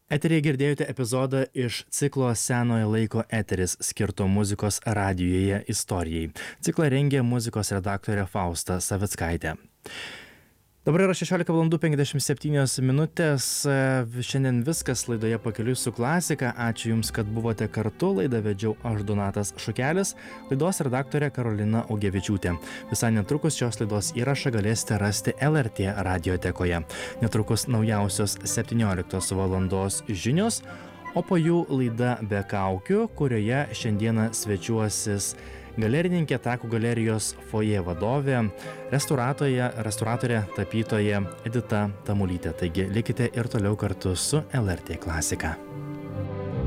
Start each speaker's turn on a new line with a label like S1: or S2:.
S1: Eteryje girdėjote epizodą iš ciklo Senojo laiko eteris skirto muzikos radijuje istorijai. Ciklą rengė muzikos redaktorė Fausta Savickaitė. Dabar yra 16:57 minutės. Šiandien viskas laidoje Pakeliui su klasika. Ačiū Jums, kad buvote kartu. Laidą vedžiau aš, Donatas Šukelis, laidos redaktorė Karolina Augevičiūtė. Visai netrukus šios laidos įrašą galėsite rasti LRT radiotekoje. Netrukus naujausios 17 valandos žinios, o po jų laida Be kaukių, kurioje šiandieną svečiuosis galerininkė, Trakų galerijos foje vadovė, restauratorė, tapytoja Edita Tamulytė. Taigi likite ir toliau kartu su LRT klasika.